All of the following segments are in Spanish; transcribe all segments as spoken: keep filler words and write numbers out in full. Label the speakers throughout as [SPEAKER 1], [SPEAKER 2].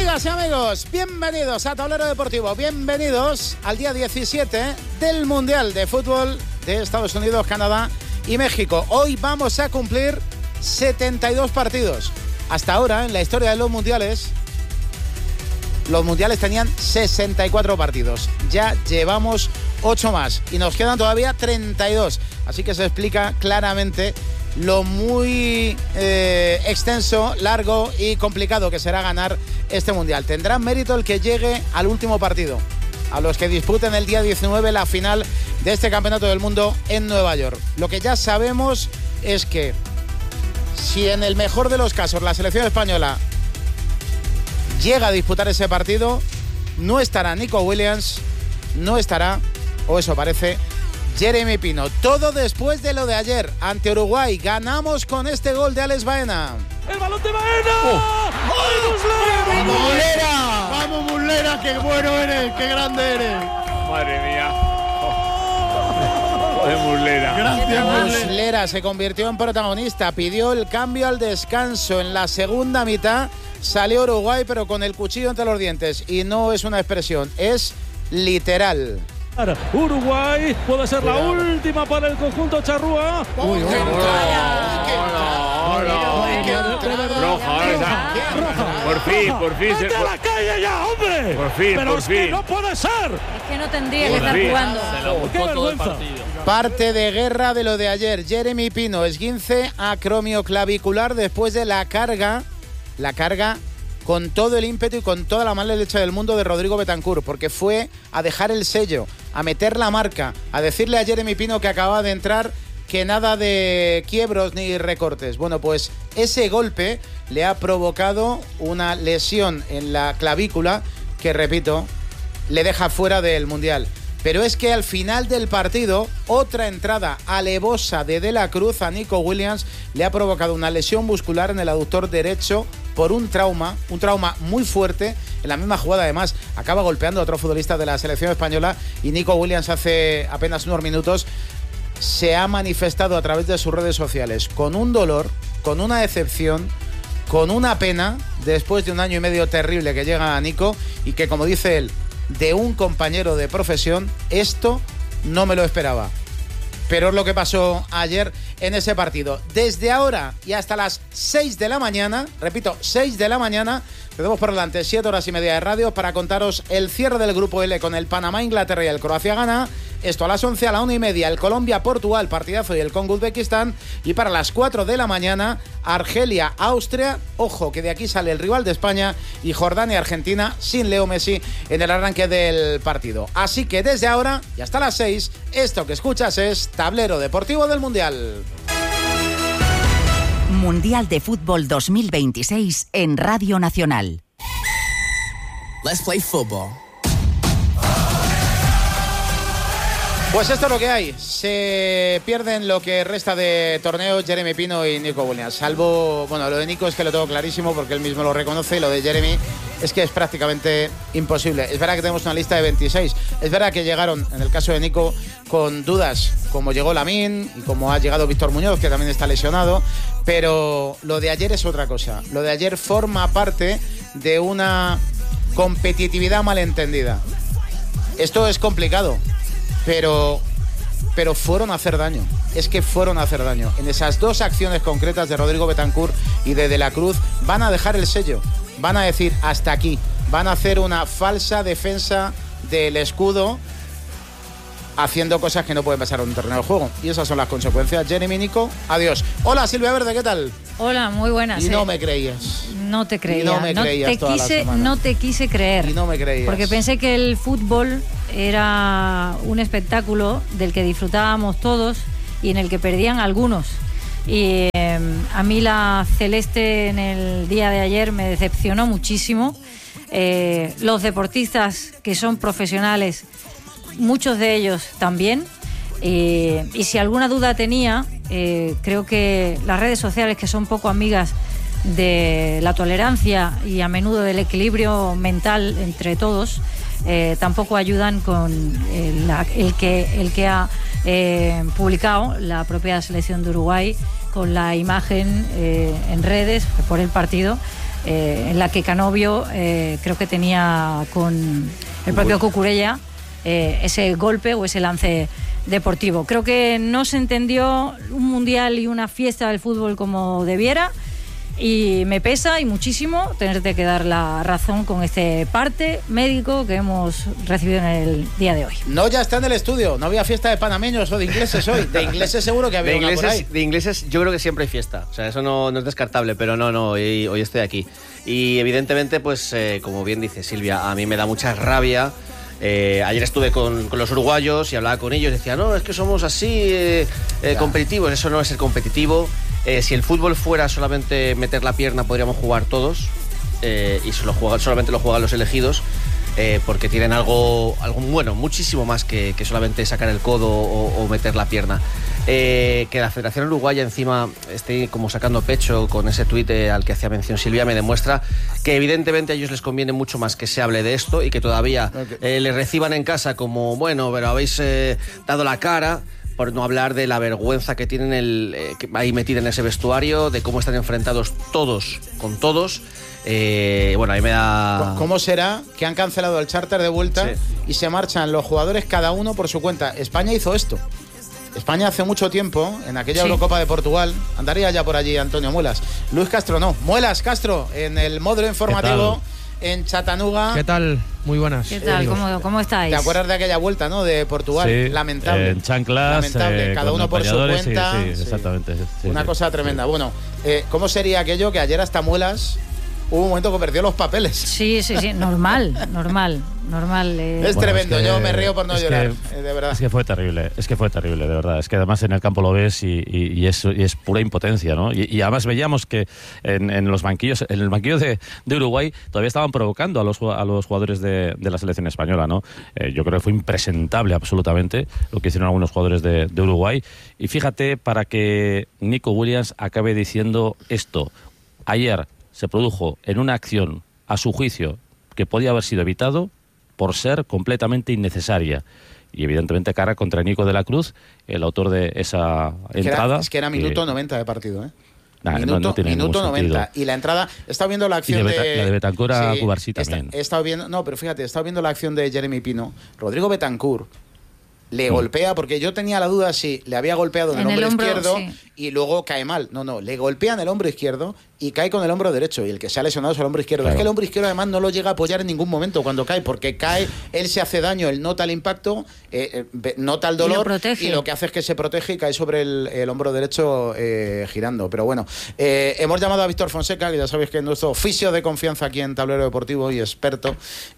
[SPEAKER 1] Amigas y amigos, bienvenidos a Tablero Deportivo, bienvenidos al día diecisiete del Mundial de Fútbol de Estados Unidos, Canadá y México. Hoy vamos a cumplir setenta y dos partidos. Hasta ahora, en la historia de los mundiales, los mundiales tenían sesenta y cuatro partidos. Ya llevamos ocho más y nos quedan todavía treinta y dos. Así que se explica claramente lo muy eh, extenso, largo y complicado que será ganar este mundial. Tendrá mérito el que llegue al último partido, a los que disputen el día diecinueve la final de este campeonato del mundo en Nueva York. Lo que ya sabemos es que si en el mejor de los casos la selección española llega a disputar ese partido, no estará Nico Williams, no estará, o eso parece, Jeremy Pino. Todo después de lo de ayer ante Uruguay. Ganamos con este gol de Alex Baena.
[SPEAKER 2] ¡El balón de Baena! ¡Oh! ¡Oh!
[SPEAKER 1] ¡Vamos, Muslera!
[SPEAKER 3] ¡Vamos, Muslera! ¡Qué bueno eres! ¡Qué grande eres!
[SPEAKER 2] ¡Madre mía! ¡Oh! ¡De Muslera!
[SPEAKER 3] Gracias, Muslera.
[SPEAKER 1] Muslera se convirtió en protagonista. Pidió el cambio al descanso. En la segunda mitad salió Uruguay, pero con el cuchillo entre los dientes. Y no es una expresión, es literal.
[SPEAKER 2] Uruguay puede ser la última para el conjunto charrúa.
[SPEAKER 1] Uy, uy,
[SPEAKER 2] Por fin, por fin. ¡Vete a la calle ya, hombre! Por fin, Pero por es fin. Que no puede ser.
[SPEAKER 4] Es que no tendría que estar jugando.
[SPEAKER 2] Se lo buscó todo el partido.
[SPEAKER 1] Parte de guerra de lo de ayer. Jeremy Pino, esguince acromioclavicular después de la carga, la carga con todo el ímpetu y con toda la mala leche del mundo de Rodrigo Betancur, porque fue a dejar el sello, a meter la marca, a decirle a Jeremy Pino que acababa de entrar que nada de quiebros ni recortes. Bueno, pues ese golpe le ha provocado una lesión en la clavícula que, repito, le deja fuera del Mundial. Pero es que al final del partido, otra entrada alevosa de De la Cruz a Nico Williams le ha provocado una lesión muscular en el aductor derecho por un trauma, un trauma muy fuerte. En la misma jugada, además, acaba golpeando a otro futbolista de la selección española y Nico Williams hace apenas unos minutos se ha manifestado a través de sus redes sociales con un dolor, con una decepción, con una pena después de un año y medio terrible que llega a Nico y que, como dice él, de un compañero de profesión, esto no me lo esperaba. Pero es lo que pasó ayer en ese partido. Desde ahora y hasta las seis de la mañana, repito, seis de la mañana, tenemos por delante siete horas y media de radio para contaros el cierre del grupo L con el Panamá, Inglaterra y el Croacia-Ghana. Esto a las once, a la una y media, el Colombia-Portugal, partidazo, y el Congo-Uzbekistán. Y para las cuatro de la mañana, Argelia-Austria. Ojo, que de aquí sale el rival de España. Y Jordania-Argentina, sin Leo Messi en el arranque del partido. Así que desde ahora y hasta las seis, esto que escuchas es Tablero Deportivo del Mundial.
[SPEAKER 5] Mundial de Fútbol dos mil veintiséis en Radio Nacional.
[SPEAKER 6] Let's play football.
[SPEAKER 1] Pues esto es lo que hay. Se pierden lo que resta de torneo Jeremy Pino y Nico Williams. Salvo, bueno, lo de Nico es que lo tengo clarísimo porque él mismo lo reconoce. Y lo de Jeremy es que es prácticamente imposible. Es verdad que tenemos una lista de veintiséis. Es verdad que llegaron, en el caso de Nico, con dudas, como llegó Lamine y como ha llegado Víctor Muñoz, que también está lesionado. Pero lo de ayer es otra cosa. Lo de ayer forma parte de una competitividad malentendida. Esto es complicado. Pero, pero fueron a hacer daño. Es que fueron a hacer daño. En esas dos acciones concretas de Rodrigo Betancur y de De la Cruz van a dejar el sello. Van a decir hasta aquí. Van a hacer una falsa defensa del escudo haciendo cosas que no pueden pasar en un terreno de juego. Y esas son las consecuencias. Jeremy, Nico, adiós. Hola, Silvia Verde, ¿qué tal?
[SPEAKER 4] Hola, muy buenas.
[SPEAKER 1] Y
[SPEAKER 4] eh.
[SPEAKER 1] no me creías.
[SPEAKER 4] No te creía.
[SPEAKER 1] Y no me
[SPEAKER 4] no
[SPEAKER 1] creías
[SPEAKER 4] te
[SPEAKER 1] toda
[SPEAKER 4] quise,
[SPEAKER 1] la semana.
[SPEAKER 4] No te quise creer.
[SPEAKER 1] Y no me creías.
[SPEAKER 4] Porque pensé que el fútbol era un espectáculo del que disfrutábamos todos y en el que perdían algunos. Y eh, a mí la celeste en el día de ayer me decepcionó muchísimo. Eh, los deportistas que son profesionales, muchos de ellos también. Eh, y si alguna duda tenía, eh, creo que las redes sociales, que son poco amigas de la tolerancia y a menudo del equilibrio mental entre todos, eh, tampoco ayudan con eh, la, el, que, el que ha eh, publicado la propia selección de Uruguay con la imagen eh, en redes por el partido, eh, en la que Canovio eh, creo que tenía con el propio Cucurella eh, ese golpe o ese lance deportivo. Creo que no se entendió un mundial y una fiesta del fútbol como debiera, y me pesa y muchísimo tenerte que dar la razón con este parte médico que hemos recibido en el día de hoy.
[SPEAKER 1] No, ya está en el estudio. No había fiesta de panameños o de ingleses hoy. De ingleses seguro que había
[SPEAKER 7] de
[SPEAKER 1] una
[SPEAKER 7] ingleses,
[SPEAKER 1] por ahí.
[SPEAKER 7] De ingleses yo creo que siempre hay fiesta. O sea, eso no, no es descartable, pero no, no, hoy, hoy estoy aquí. Y evidentemente, pues eh, como bien dice Silvia, a mí me da mucha rabia. Eh, ayer estuve con, con los uruguayos y hablaba con ellos, decía, no, es que somos así eh, eh, competitivos. Eso no es ser competitivo. Eh, si el fútbol fuera solamente meter la pierna, podríamos jugar todos, eh, y solo juegan, solamente lo juegan los elegidos, eh, porque tienen algo, algo bueno, muchísimo más que, que solamente sacar el codo o, o meter la pierna. Eh, que la Federación Uruguaya encima esté como sacando pecho con ese tuit eh, al que hacía mención Silvia, me demuestra que evidentemente a ellos les conviene mucho más que se hable de esto y que todavía eh, les reciban en casa como, bueno, pero habéis eh, dado la cara, por no hablar de la vergüenza que tienen el, eh, que ahí metida en ese vestuario, de cómo están enfrentados todos con todos. Eh, bueno, ahí me da...
[SPEAKER 1] ¿Cómo será que han cancelado el charter de vuelta sí. y se marchan los jugadores cada uno por su cuenta? España hizo esto. España hace mucho tiempo, en aquella sí. Eurocopa de Portugal, andaría ya por allí Antonio Muelas. Luis Castro no. Muelas Castro, en el módulo informativo en Chattanooga.
[SPEAKER 8] ¿Qué tal? Muy buenas.
[SPEAKER 4] ¿Qué tal? ¿Cómo, ¿Cómo estáis?
[SPEAKER 1] ¿Te acuerdas de aquella vuelta, no? De Portugal.
[SPEAKER 9] Sí,
[SPEAKER 1] lamentable.
[SPEAKER 9] En chanclas.
[SPEAKER 1] Lamentable.
[SPEAKER 9] Eh,
[SPEAKER 1] Cada uno por su cuenta.
[SPEAKER 9] Sí, sí, exactamente. Sí,
[SPEAKER 1] Una
[SPEAKER 9] sí,
[SPEAKER 1] cosa tremenda.
[SPEAKER 9] Sí.
[SPEAKER 1] Bueno, eh, ¿cómo sería aquello que ayer hasta Muelas hubo un momento que perdió los papeles?
[SPEAKER 4] Sí, sí, sí. Normal, normal. Normal. Eh.
[SPEAKER 1] Es bueno, tremendo, es que, yo me río por no llorar,
[SPEAKER 9] que,
[SPEAKER 1] eh, de verdad.
[SPEAKER 9] Es que fue terrible, es que fue terrible, de verdad. Es que además en el campo lo ves y, y, y, es, y es pura impotencia, ¿no? Y, y además veíamos que en, en los banquillos, en el banquillo de, de Uruguay todavía estaban provocando a los, a los jugadores de, de la selección española, ¿no? Eh, yo creo que fue impresentable absolutamente lo que hicieron algunos jugadores de, de Uruguay. Y fíjate, para que Nico Williams acabe diciendo esto. Ayer se produjo en una acción, a su juicio, que podía haber sido evitado por ser completamente innecesaria. Y evidentemente cara contra Nico de la Cruz, el autor de esa
[SPEAKER 1] es
[SPEAKER 9] entrada.
[SPEAKER 1] Era, es que era minuto que, noventa de partido, ¿eh?
[SPEAKER 9] Nah,
[SPEAKER 1] minuto,
[SPEAKER 9] no, no tiene
[SPEAKER 1] minuto noventa.
[SPEAKER 9] Sentido.
[SPEAKER 1] Y la entrada, he estado viendo la acción
[SPEAKER 9] y de, Beta,
[SPEAKER 1] de...
[SPEAKER 9] La de Betancourt a
[SPEAKER 1] sí,
[SPEAKER 9] Cubarsí también.
[SPEAKER 1] He estado viendo, no, pero fíjate, he estado viendo la acción de Jeremy Pino. Rodrigo Betancourt le mm. golpea, porque yo tenía la duda si le había golpeado en, en el hombro, el hombro izquierdo sí. y luego cae mal. No, no, le golpea en el hombro izquierdo y cae con el hombro derecho, y el que se ha lesionado es el hombro izquierdo. Claro. Es que el hombro izquierdo además no lo llega a apoyar en ningún momento cuando cae, porque cae, él se hace daño, él nota el impacto, eh, eh, nota el dolor y lo, y lo que hace es que se protege y cae sobre el, el hombro derecho eh, girando. Pero bueno, eh, hemos llamado a Víctor Fonseca, que ya sabéis que es nuestro oficio de confianza aquí en Tablero Deportivo y experto,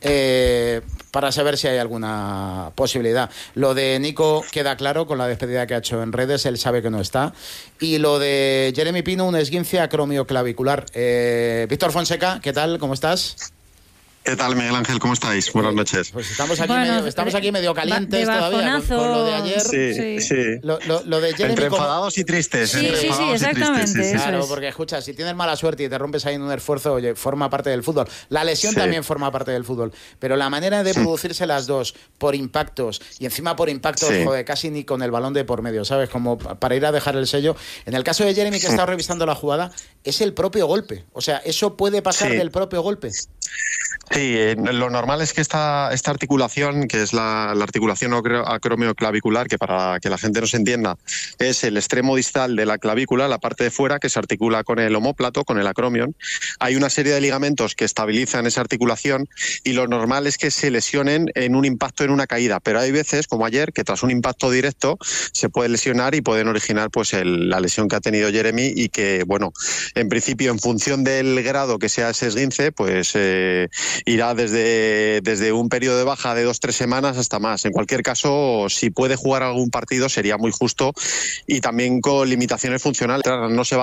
[SPEAKER 1] eh, para saber si hay alguna posibilidad. Lo de Nico queda claro con la despedida que ha hecho en redes, él sabe que no está. Y lo de Jeremy Pino, un esguince acromioclavicular. Eh, Víctor Fonseca, ¿qué tal? ¿Cómo estás?
[SPEAKER 10] ¿Qué tal, Miguel Ángel? ¿Cómo estáis? Buenas noches.
[SPEAKER 1] Pues estamos aquí,
[SPEAKER 4] bueno,
[SPEAKER 1] medio, estamos aquí medio calientes todavía con, con lo de ayer.
[SPEAKER 10] Sí, sí. sí.
[SPEAKER 1] Lo, lo, lo de Jeremy
[SPEAKER 10] entre enfadados como... y tristes.
[SPEAKER 4] Sí,
[SPEAKER 10] entre
[SPEAKER 4] sí, sí, exactamente.
[SPEAKER 10] Sí, sí.
[SPEAKER 1] Claro, porque escucha, si tienes mala suerte y te rompes ahí en un esfuerzo, oye, forma parte del fútbol. La lesión sí. también forma parte del fútbol. Pero la manera de sí. producirse las dos por impactos, y encima por impactos, sí. joder, casi ni con el balón de por medio, ¿sabes? Como para ir a dejar el sello. En el caso de Jeremy, que ha estado revisando la jugada, es el propio golpe. O sea, eso puede pasar sí. del propio golpe.
[SPEAKER 10] Sí, eh, lo normal es que esta, esta articulación, que es la, la articulación acromioclavicular, que para que la gente nos entienda, es el extremo distal de la clavícula, la parte de fuera, que se articula con el omóplato, con el acromion. Hay una serie de ligamentos que estabilizan esa articulación y lo normal es que se lesionen en un impacto, en una caída. Pero hay veces, como ayer, que tras un impacto directo se puede lesionar y pueden originar pues el, la lesión que ha tenido Jeremy y que, bueno, en principio, en función del grado que sea ese esguince, pues... Eh, irá desde, desde un periodo de baja de dos, tres semanas hasta más. En cualquier caso, si puede jugar algún partido sería muy justo y también con limitaciones funcionales. No se va